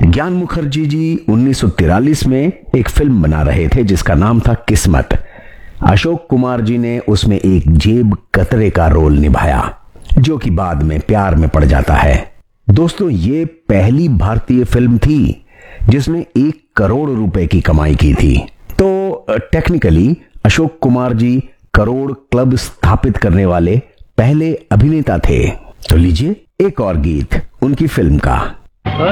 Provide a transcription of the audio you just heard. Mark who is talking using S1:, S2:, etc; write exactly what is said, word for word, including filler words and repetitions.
S1: ज्ञान मुखर्जी जी उन्नीस सौ तिरालीस में एक फिल्म बना रहे थे जिसका नाम था किस्मत। अशोक कुमार जी ने उसमें एक जेब कतरे का रोल निभाया जो कि बाद में प्यार में पड़ जाता है। दोस्तों, ये पहली भारतीय फिल्म थी जिसने एक करोड़ रुपए की कमाई की थी। तो टेक्निकली अशोक कुमार जी करोड़ क्लब स्थापित करने वाले पहले अभिनेता थे। तो लीजिए एक और गीत उनकी फिल्म का।